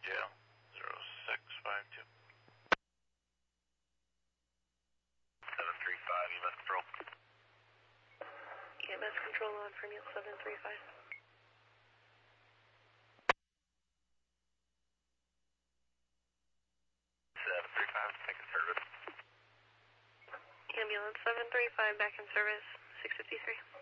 Yeah, 0652. 735, EMS Control. EMS Control on for Neil 735. 735, back in service. Ambulance 735 back in service, 653.